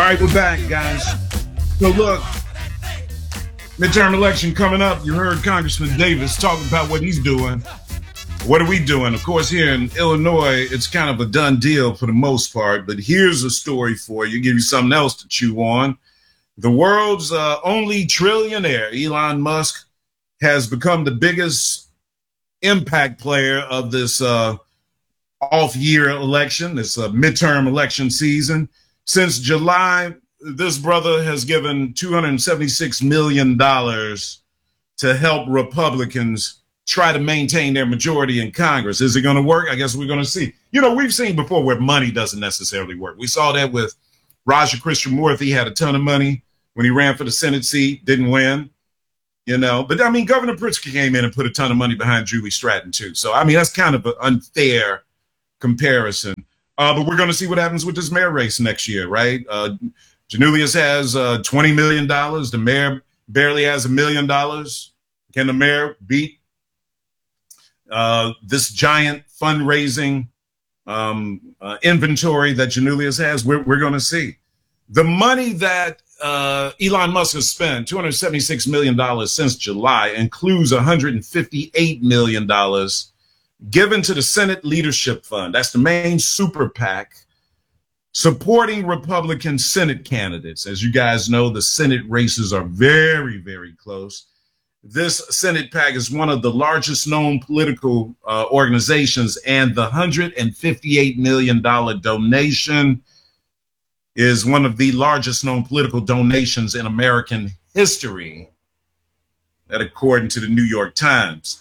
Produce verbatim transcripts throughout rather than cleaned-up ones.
right, we're back, guys. So look, midterm election coming up. You heard Congressman Davis talking about what he's doing. What are we doing? Of course, here in Illinois, it's kind of a done deal for the most part. But here's a story for you, give you something else to chew on. The world's uh, only trillionaire, Elon Musk, has become the biggest impact player of this uh, off-year election, this uh, midterm election season. Since July, this brother has given two hundred seventy-six million dollars to help Republicans try to maintain their majority in Congress. Is it going to work? I guess we're going to see. You know, we've seen before where money doesn't necessarily work. We saw that with Raja Krishnamurthy. He had a ton of money when he ran for the Senate seat, didn't win, you know. But, I mean, Governor Pritzker came in and put a ton of money behind Julie Stratton, too. So, I mean, that's kind of an unfair comparison. Uh, but we're going to see what happens with this mayor race next year, right? Uh, Janulius has uh, twenty million dollars. The mayor barely has a million dollars. Can the mayor beat uh, this giant fundraising um, uh, inventory that Janulius has? We're, we're going to see. The money that uh, Elon Musk has spent, two hundred seventy-six million dollars since July, includes one hundred fifty-eight million dollars given to the Senate Leadership Fund. That's the main super PAC supporting Republican Senate candidates. As you guys know, the Senate races are very, very close. This Senate PAC is one of the largest known political uh, organizations, and the one hundred fifty-eight million dollars donation is one of the largest known political donations in American history, that according to the New York Times.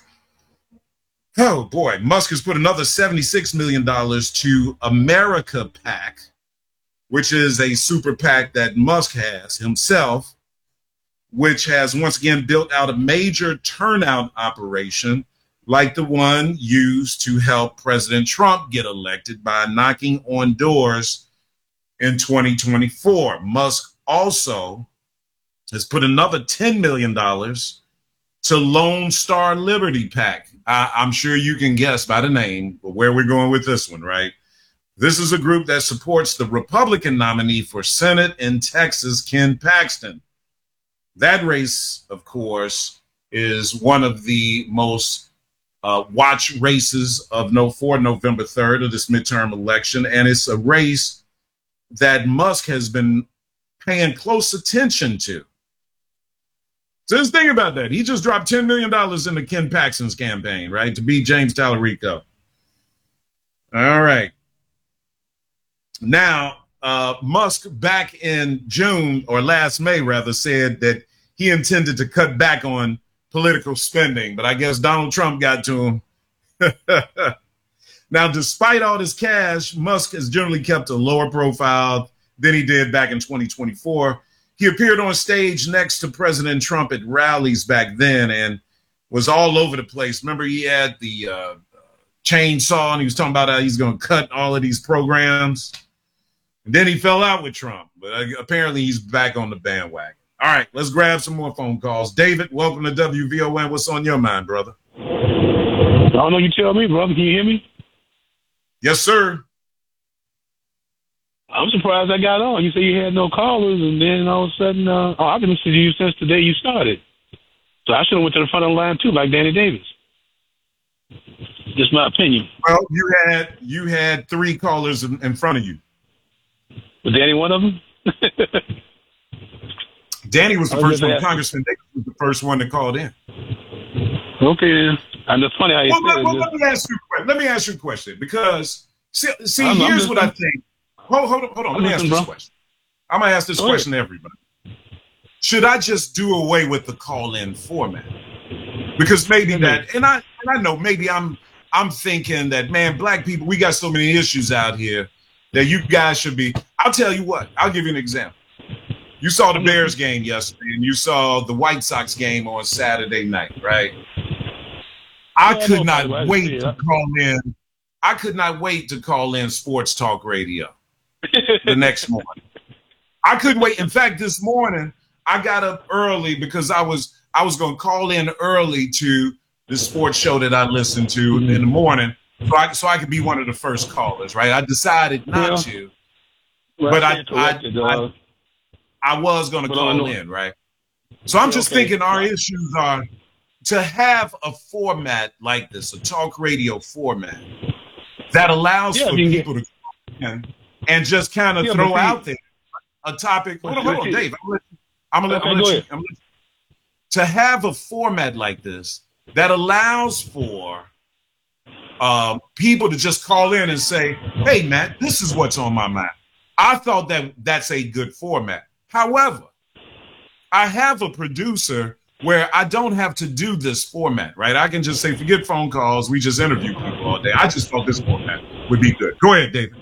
Oh, boy. Musk has put another seventy-six million dollars to America PAC, which is a super PAC that Musk has himself, which has once again built out a major turnout operation like the one used to help President Trump get elected by knocking on doors in twenty twenty-four. Musk also has put another ten million dollars to Lone Star Liberty PAC. I, I'm sure you can guess by the name where we're going with this one, right? This is a group that supports the Republican nominee for Senate in Texas, Ken Paxton. That race, of course, is one of the most uh, watched races of no for November third of this midterm election, and it's a race that Musk has been paying close attention to. So just think about that. He just dropped ten million dollars into Ken Paxton's campaign, right, to beat James Tallarico. All right. Now, uh, Musk back in June, or last May, rather, said that he intended to cut back on political spending, but I guess Donald Trump got to him. Now, despite all this cash, Musk has generally kept a lower profile than he did back in twenty twenty-four. He appeared on stage next to President Trump at rallies back then and was all over the place. Remember, he had the uh, chainsaw, and he was talking about how he's going to cut all of these programs. And then he fell out with Trump, but uh, apparently he's back on the bandwagon. All right, let's grab some more phone calls. David, welcome to W V O N. What's on your mind, brother? I don't know. You tell me, brother. Can you hear me? Yes, sir. I'm surprised I got on. You said you had no callers, and then all of a sudden, uh, oh, I've been listening to you since the day you started. So I should have went to the front of the line, too, like Danny Davis. Just my opinion. Well, you had you had three callers in, in front of you. Was Danny one of them? Danny was the was first one. Congressman Davis was the first one that called in. Okay. And it's funny how you well, said well, it. Let me ask you, let me ask you a question, because, see, see I'm, here's I'm what I think. Hold, hold on, hold on. Let me ask this bro. question. I'm going to ask this Go question ahead. to everybody. Should I just do away with the call-in format? Because maybe mm-hmm. that, and I and I know maybe I'm I'm thinking that, man, black people, we got so many issues out here that you guys should be. I'll tell you what. I'll give you an example. You saw the Bears game yesterday, and you saw the White Sox game on Saturday night, right? I yeah, could I not wait to call in. I could not wait to call in Sports Talk Radio the next morning. I couldn't wait. In fact, this morning I got up early because I was I was going to call in early to the sports show that I listened to mm-hmm. in the morning, so I so I could be one of the first callers. Right? I decided not yeah. to, well, but I I I, it, I I was going to But call Illinois. in, right? So I'm just Okay. thinking our issues are to have a format like this, a talk radio format that allows Yeah, for you can get- people to come in and just kind of Yeah, but throw see- out there a topic. Hold on, hold on, see- Dave. I'm gonna, I'm gonna, Okay, I'm gonna go let you, ahead. I'm gonna let you- to have a format like this that allows for uh, people to just call in and say, "Hey, Matt, this is what's on my mind." I thought that that's a good format. However, I have a producer where I don't have to do this format, right? I can just say, forget phone calls. We just interview people all day. I just thought this format would be good. Go ahead, David.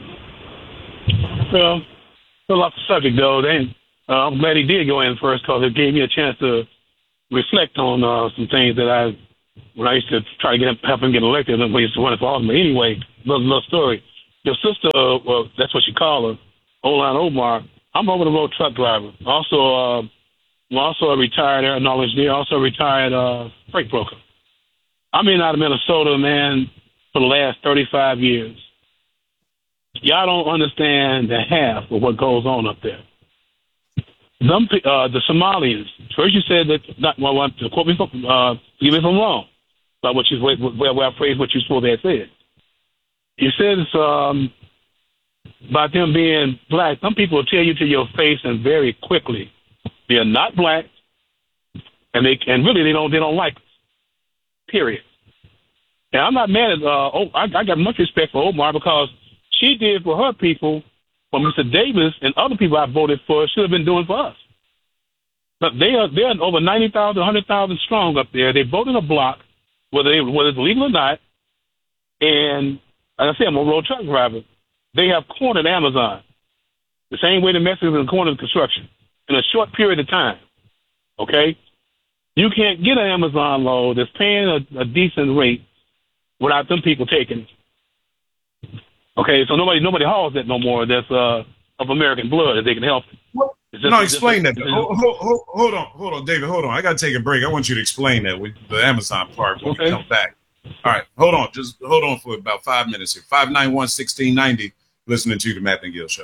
Well, still off the subject, though. Then uh, I'm glad he did go in first because it gave me a chance to reflect on uh, some things that I, when I used to try to get him, help him get elected, when he used to run for office. But anyway, little, little story. Your sister, uh, well, that's what you call her, Olan Omar. I'm over the road truck driver. Also, uh, I'm also a retired aeronautical engineer, also a retired uh, freight broker. I've been out of Minnesota, man, for the last thirty-five years. Y'all don't understand the half of what goes on up there. Some, uh, the Somalians. First, you said that. Not well. well to quote me, uh, forgive me if I'm wrong. About what you where, where, where I phrased what you supposed to have said. You said it's um, about them being black. Some people will tell you to your face and very quickly they're not black, and they and really they don't they don't like us. Period. And I'm not mad at. Uh, oh, I, I got much respect for Omar because she did for her people what Mister Davis and other people I voted for should have been doing for us. But they are they're over ninety thousand, one hundred thousand strong up there. They vote in a block, whether they, whether it's legal or not. And like I said, I'm a road truck driver. They have cornered Amazon the same way the Mexicans have cornered construction in a short period of time. Okay, you can't get an Amazon load that's paying a, a decent rate without them people taking it. Okay, so nobody nobody hauls that no more. That's uh, of American blood that they can help. It's just- No, it's just explain a- that. Hold, hold, hold on, hold on, David. Hold on. I got to take a break. I want you to explain that with the Amazon part when Okay. we come back. All right, hold on. Just hold on for about five minutes here. five nine one, one six nine zero. Listening to the Matt and Gill Show.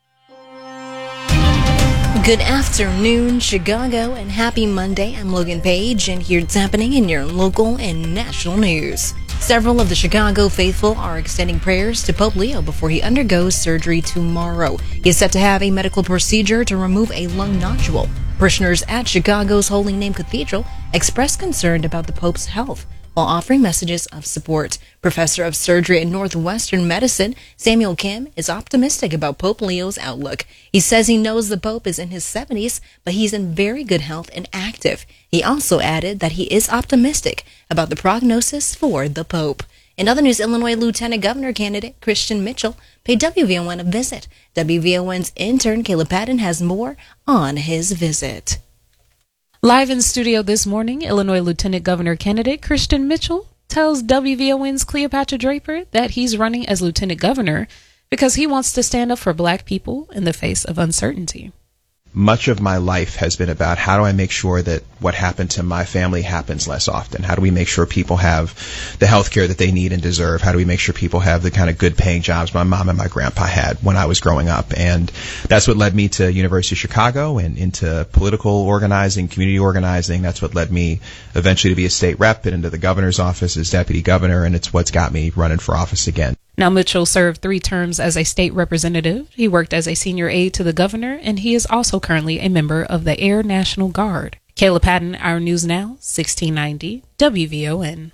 Good afternoon, Chicago, and happy Monday. I'm Logan Page, and here's what's happening in your local and national news. Several of the Chicago faithful are extending prayers to Pope Leo before he undergoes surgery tomorrow. He is set to have a medical procedure to remove a lung nodule. Parishioners at Chicago's Holy Name Cathedral expressed concern about the Pope's health while offering messages of support. Professor of Surgery in Northwestern Medicine, Samuel Kim, is optimistic about Pope Leo's outlook. He says he knows the Pope is in his seventies, but he's in very good health and active. He also added that he is optimistic about the prognosis for the Pope. In other news, Illinois Lieutenant Governor candidate Christian Mitchell paid W V O N a visit. W V O N's intern Caleb Patton has more on his visit. Live in studio this morning, Illinois Lieutenant Governor candidate Christian Mitchell tells W V O N's Cleopatra Draper that he's running as Lieutenant Governor because he wants to stand up for black people in the face of uncertainty. Much of my life has been about how do I make sure that what happened to my family happens less often? How do we make sure people have the health care that they need and deserve? How do we make sure people have the kind of good paying jobs my mom and my grandpa had when I was growing up? And that's what led me to University of Chicago and into political organizing, community organizing. That's what led me eventually to be a state rep and into the governor's office as deputy governor. And it's what's got me running for office again. Now, Mitchell served three terms as a state representative. He worked as a senior aide to the governor, and he is also currently a member of the Air National Guard. Kayla Patton, Our News Now, sixteen ninety W V O N.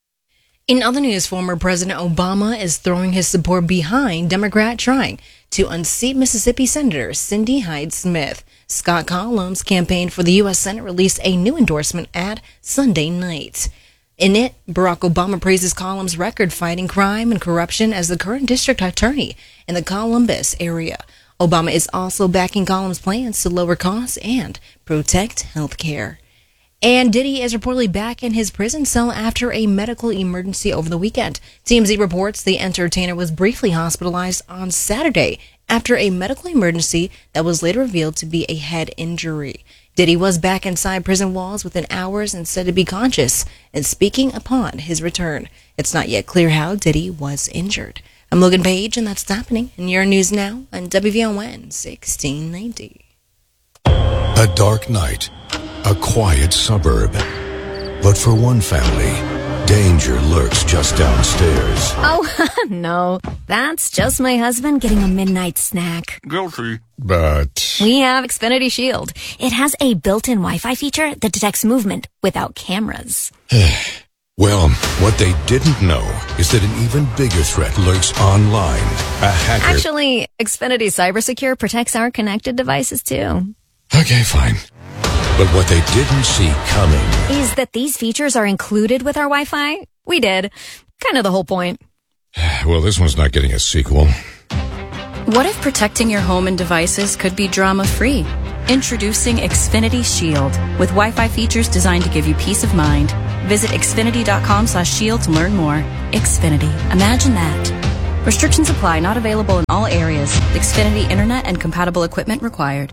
In other news, former President Obama is throwing his support behind Democrat trying to unseat Mississippi Senator Cindy Hyde-Smith. Scott Collins' campaign for the U S Senate released a new endorsement ad Sunday night. In it, Barack Obama praises Collins' record fighting crime and corruption as the current district attorney in the Columbus area. Obama is also backing Collins' plans to lower costs and protect health care. And Diddy is reportedly back in his prison cell after a medical emergency over the weekend. T M Z reports the entertainer was briefly hospitalized on Saturday after a medical emergency that was later revealed to be a head injury. Diddy was back inside prison walls within hours and said to be conscious and speaking upon his return. It's not yet clear how Diddy was injured. I'm Logan Page, and that's happening in your news now on W V O N sixteen ninety. A dark night, a quiet suburb. But for one family, danger lurks just downstairs. Oh, no. That's just my husband getting a midnight snack. Guilty. But We have Xfinity Shield. It has a built-in Wi-Fi feature that detects movement without cameras. well, what they didn't know is that an even bigger threat lurks online. A hacker. Actually, Xfinity CyberSecure protects our connected devices, too. Okay, fine. But what they didn't see coming Is that these features are included with our Wi-Fi? We did. Kind of the whole point. Well, this one's not getting a sequel. What if protecting your home and devices could be drama-free? Introducing Xfinity Shield with Wi-Fi features designed to give you peace of mind. Visit xfinity.com slash shield to learn more. Xfinity. Imagine that. Restrictions apply. Not available in all areas. Xfinity Internet and compatible equipment required.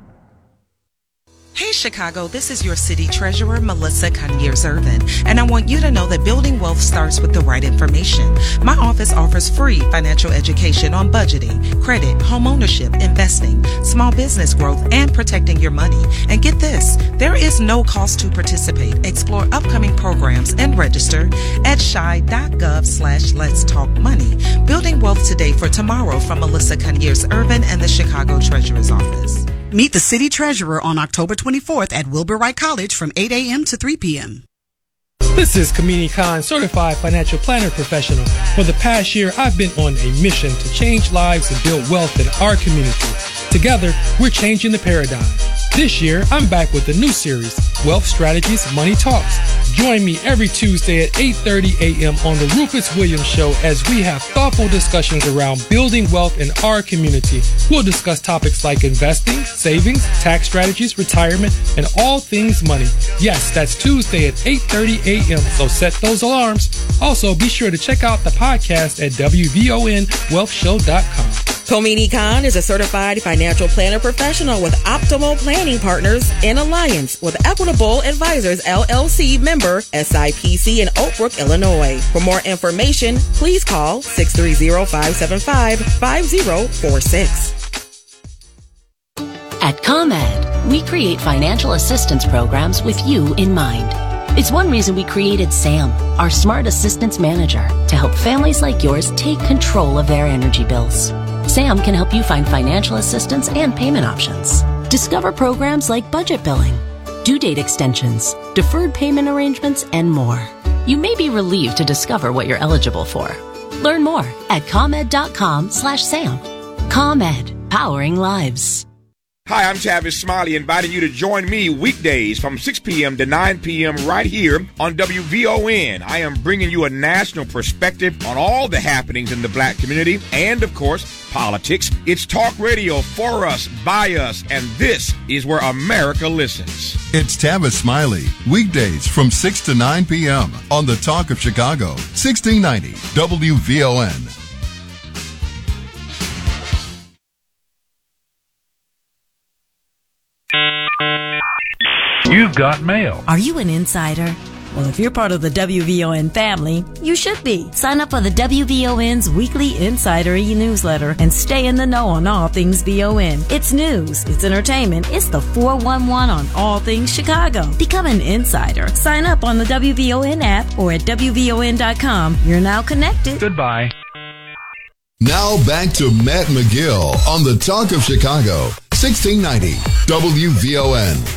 Hey Chicago, this is your city treasurer, Melissa Conyers-Irvin, and I want you to know that building wealth starts with the right information. My office offers free financial education on budgeting, credit, home ownership, investing, small business growth, and protecting your money. And get this, there is no cost to participate. Explore upcoming programs and register at shy.gov slash let's talk money. Building wealth today for tomorrow from Melissa Conyers-Irvin and the Chicago Treasurer's Office. Meet the City Treasurer on October twenty-fourth at Wilbur Wright College from eight a.m. to three p.m. This is Kamini Khan, Certified Financial Planner Professional. For the past year, I've been on a mission to change lives and build wealth in our community. Together, we're changing the paradigm. This year, I'm back with a new series, Wealth Strategies, Money Talks. Join me every Tuesday at eight thirty a.m. on the Rufus Williams Show as we have thoughtful discussions around building wealth in our community. We'll discuss topics like investing, savings, tax strategies, retirement, and all things money. Yes, that's Tuesday at eight thirty a.m., so set those alarms. Also, be sure to check out the podcast at w v o n wealth show dot com. Komini Khan is a certified financial planner professional with Optimal Planning Partners in alliance with Equitable Advisors, L L C member S I P C in Oak Brook, Illinois. For more information, please call six three zero, five seven five, five zero four six. At ComEd, we create financial assistance programs with you in mind. It's one reason we created SAM, our smart assistance manager, to help families like yours take control of their energy bills. SAM can help you find financial assistance and payment options. Discover programs like budget billing, due date extensions, deferred payment arrangements, and more. You may be relieved to discover what you're eligible for. Learn more at ComEd.com slash SAM. ComEd, powering lives. Hi, I'm Tavis Smiley, inviting you to join me weekdays from six p.m. to nine p.m. right here on W V O N. I am bringing you a national perspective on all the happenings in the black community and, of course, politics. It's talk radio for us, by us, and this is where America listens. It's Tavis Smiley, weekdays from six to nine p.m. on the Talk of Chicago, sixteen ninety W V O N. You've got mail. Are you an insider? Well, if you're part of the W V O N family, you should be. Sign up for the W V O N's weekly Insider e-newsletter and stay in the know on all things V O N. It's news, it's entertainment, it's the four one one on all things Chicago. Become an insider. Sign up on the W V O N app or at W V O N dot com. You're now connected. Goodbye. Now back to Matt McGill on the Talk of Chicago, sixteen ninety W V O N.